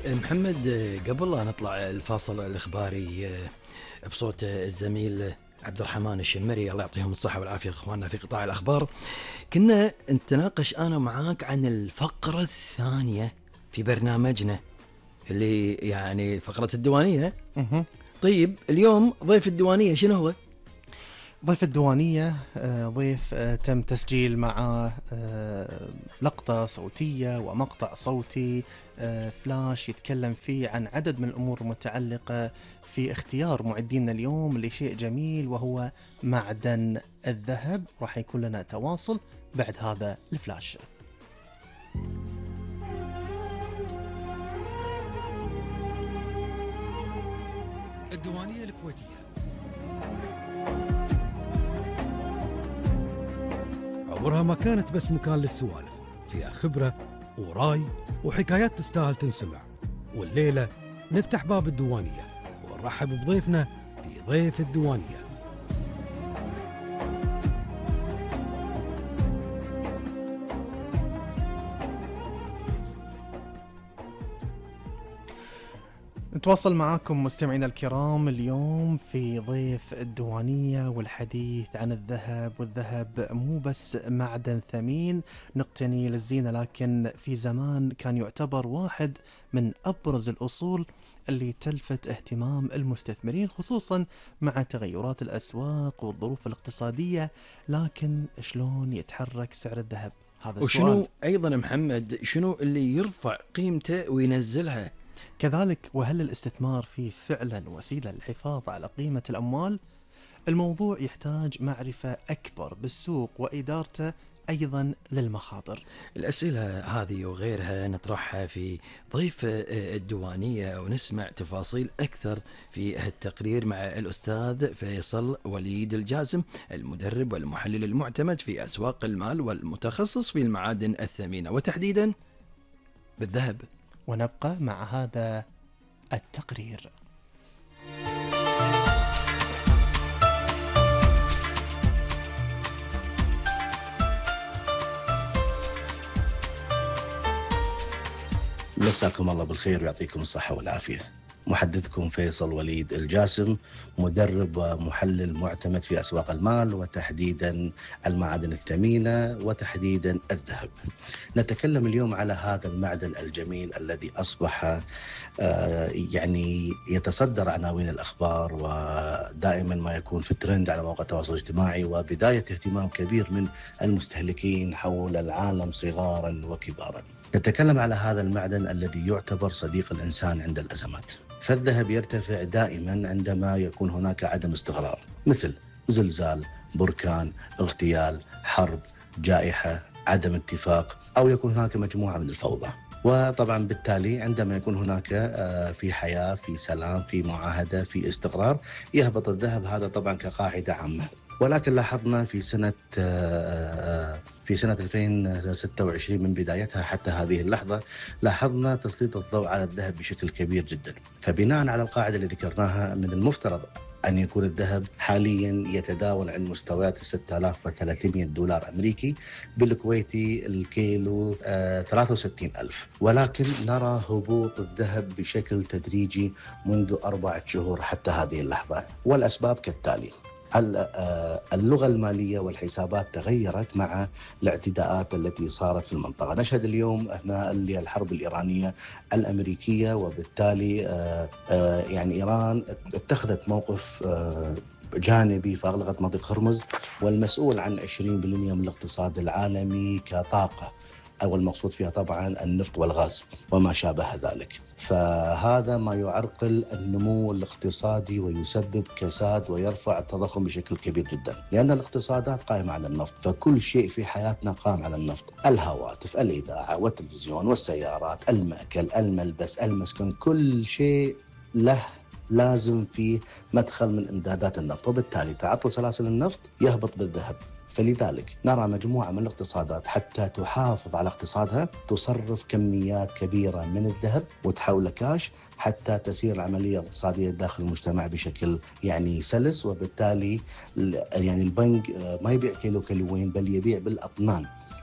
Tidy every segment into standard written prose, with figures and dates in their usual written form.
محمد، قبل لا نطلع الفاصل الإخباري بصوت الزميل عبد الرحمن الشمري، الله يعطيهم الصحة والعافية إخواننا في قطاع الأخبار، كنا نتناقش أنا معاك عن الفقرة الثانية في برنامجنا اللي يعني فقرة الديوانية. طيب اليوم ضيف الديوانية شنو هو؟ ضيف الديوانية ضيف تم تسجيل معه لقطة صوتية ومقطع صوتي فلاش يتكلم فيه عن عدد من الأمور المتعلقة في اختيار معدينا اليوم لشيء جميل وهو معدن الذهب. راح يكون لنا تواصل بعد هذا الفلاش. الديوانية الكويتية عمرها ما كانت بس مكان للسوالف، فيها خبرة وراي وحكايات تستاهل تنسمع. والليلة نفتح باب الديوانية ونرحب بضيفنا في ضيف الديوانية. نتواصل معاكم مستمعينا الكرام اليوم في ضيف الديوانية والحديث عن الذهب. والذهب مو بس معدن ثمين نقتني للزينة، لكن في زمان كان يعتبر واحد من أبرز الأصول اللي تلفت اهتمام المستثمرين، خصوصا مع تغيرات الأسواق والظروف الاقتصادية. لكن شلون يتحرك سعر الذهب؟ هذا السؤال. وشنو أيضا محمد، شنو اللي يرفع قيمته وينزلها؟ كذلك، وهل الاستثمار فيه فعلا وسيلة للحفاظ على قيمة الأموال؟ الموضوع يحتاج معرفة أكبر بالسوق وإدارته، أيضا للمخاطر. الأسئلة هذه وغيرها نطرحها في ضيف الديوانية ونسمع تفاصيل أكثر في التقرير مع الأستاذ فيصل وليد الجاسم، المدرب والمحلل المعتمد في أسواق المال والمتخصص في المعادن الثمينة وتحديدا بالذهب. ونبقى مع هذا التقرير. مساكم الله بالخير ويعطيكم الصحة والعافية. محدثكم فيصل وليد الجاسم، مدرب ومحلل معتمد في أسواق المال وتحديدا المعادن الثمينة وتحديدا الذهب. نتكلم اليوم على هذا المعدن الجميل الذي أصبح يعني يتصدر عناوين الأخبار، ودائما ما يكون في الترند على مواقع التواصل الاجتماعي، وبداية اهتمام كبير من المستهلكين حول العالم صغارا وكبارا. نتكلم على هذا المعدن الذي يعتبر صديق الإنسان عند الأزمات. فالذهب يرتفع دائما عندما يكون هناك عدم استقرار، مثل زلزال، بركان، اغتيال، حرب، جائحة، عدم اتفاق، أو يكون هناك مجموعة من الفوضى. وطبعا بالتالي عندما يكون هناك في حياة، في سلام، في معاهدة، في استقرار، يهبط الذهب. هذا طبعا كقاعدة عامة. ولكن لاحظنا في سنة 2026 من بدايتها حتى هذه اللحظة، لاحظنا تسليط الضوء على الذهب بشكل كبير جدا. فبناء على القاعدة اللي ذكرناها، من المفترض أن يكون الذهب حاليا يتداول عند مستويات 6300 دولار أمريكي، بالكويتي الكيلو 63,000. ولكن نرى هبوط الذهب بشكل تدريجي منذ 4 شهور حتى هذه اللحظة، والأسباب كالتالي: اللغة المالية والحسابات تغيرت مع الاعتداءات التي صارت في المنطقة. نشهد اليوم أثناء الحرب الإيرانية الأمريكية، وبالتالي يعني إيران اتخذت موقف جانبي فأغلقت مضيق هرمز، والمسؤول عن 20% من الاقتصاد العالمي كطاقة، أو المقصود فيها طبعا النفط والغاز وما شابه ذلك. فهذا ما يعرقل النمو الاقتصادي ويسبب كساد ويرفع التضخم بشكل كبير جدا، لأن الاقتصادات قائمة على النفط، فكل شيء في حياتنا قائم على النفط: الهواتف، الإذاعة والتلفزيون والسيارات، المأكل، الملبس، المسكن، كل شيء له لازم فيه مدخل من إمدادات النفط، وبالتالي تعطل سلاسل النفط يهبط بالذهب. فلذلك نرى مجموعة من الاقتصادات حتى تحافظ على اقتصادها تصرف كميات كبيرة من الذهب وتحوله كاش حتى تسير العملية الاقتصادية داخل المجتمع بشكل يعني سلس. وبالتالي يعني البنك ما يبيع كيلو كيلوين، بل يبيع بالأطنان،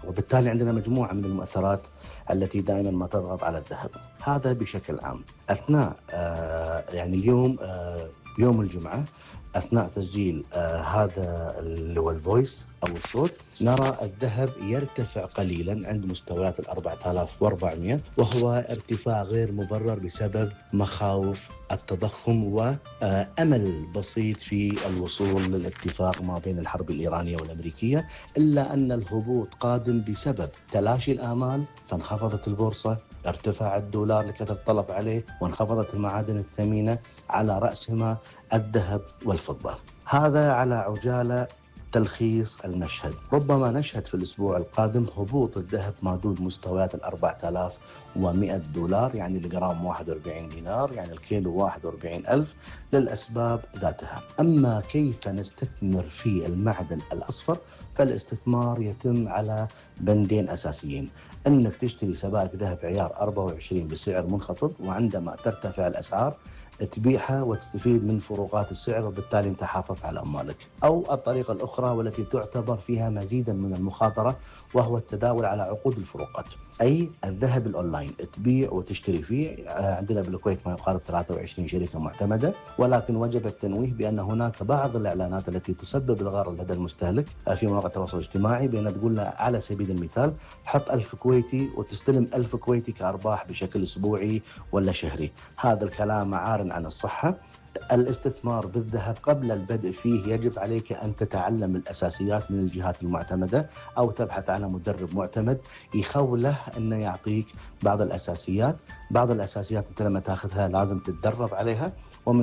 وبالتالي عندنا مجموعة من المؤثرات التي دائما ما تضغط على الذهب. هذا بشكل عام. أثناء يعني اليوم يوم الجمعة أثناء تسجيل هذا اللي هو الفويس أو الصوت، نرى الذهب يرتفع قليلا عند مستويات 4400، وهو ارتفاع غير مبرر بسبب مخاوف التضخم وأمل بسيط في الوصول للاتفاق ما بين الحرب الإيرانية والأمريكية، إلا أن الهبوط قادم بسبب تلاشي الآمال، فانخفضت البورصة، ارتفع الدولار لكثرة الطلب عليه، وانخفضت المعادن الثمينة على رأسهما الذهب والفضة. هذا على عجالة تلخيص المشهد. ربما نشهد في الأسبوع القادم هبوط الذهب ما دون مستويات 4100 دولار، يعني الجرام 41 دينار، يعني الكيلو 41,000 للأسباب ذاتها. أما كيف نستثمر في المعدن الأصفر، فالاستثمار يتم على بندين أساسيين: أنك تشتري سبائك ذهب عيار 24 بسعر منخفض، وعندما ترتفع الأسعار تبيعها وتستفيد من فروقات السعر، وبالتالي انت حافظت على اموالك. او الطريقه الاخرى والتي تعتبر فيها مزيدا من المخاطره، وهو التداول على عقود الفروقات، اي الذهب الاونلاين، تبيع وتشتري فيه. عندنا بالكويت ما يقارب 23 شركه معتمده، ولكن وجب التنويه بان هناك بعض الاعلانات التي تسبب الغرر لدى المستهلك في مواقع التواصل الاجتماعي، بان تقول له على سبيل المثال حط 1000 كويتي وتستلم 1000 كويتي كارباح بشكل اسبوعي ولا شهري. هذا الكلام عار عن الصحة. الاستثمار بالذهب قبل البدء فيه يجب عليك أن تتعلم الأساسيات من الجهات المعتمدة، أو تبحث على مدرب معتمد يخوله أنه يعطيك بعض الأساسيات. بعض الأساسيات أنت لما تأخذها لازم تتدرب عليها،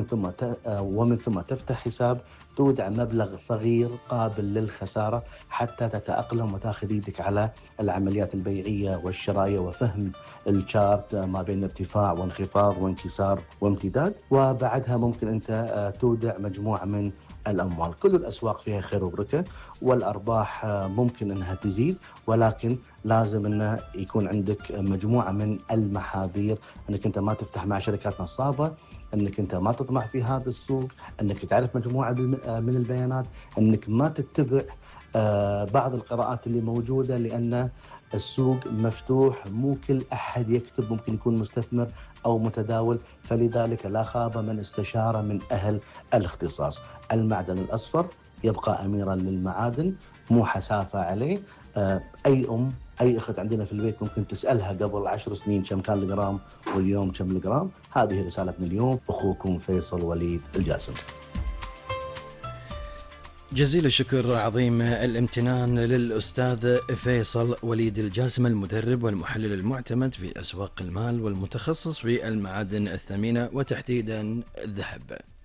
ومن ثم تفتح حساب، تودع مبلغ صغير قابل للخسارة حتى تتأقلم وتاخذ يدك على العمليات البيعية والشرائية وفهم الشارت ما بين ارتفاع وانخفاض وانكسار وامتداد. وبعدها ممكن أنت تودع مجموعة من الأموال. كل الأسواق فيها خير وبركة، والأرباح ممكن أنها تزيد، ولكن لازم أنه يكون عندك مجموعة من المحاذير، أنك أنت ما تفتح مع شركات نصابة، أنك أنت ما تطمع في هذا السوق، أنك تعرف مجموعة من البيانات، أنك ما تتبع بعض القراءات اللي موجودة، لأن السوق مفتوح، مو كل أحد يكتب ممكن يكون مستثمر أو متداول، فلذلك لا خاب من استشارة من أهل الاختصاص. المعدن الأصفر يبقى أميرا للمعادن، مو حسافة عليه. أي أخت عندنا في البيت ممكن تسألها قبل 10 سنين كم كان الجرام واليوم كم الجرام. هذه رسالتنا اليوم. أخوكم فيصل وليد الجاسم. جزيل الشكر، عظيم الامتنان للأستاذ فيصل وليد الجاسم، المدرب والمحلل المعتمد في أسواق المال والمتخصص في المعادن الثمينة وتحديدا الذهب.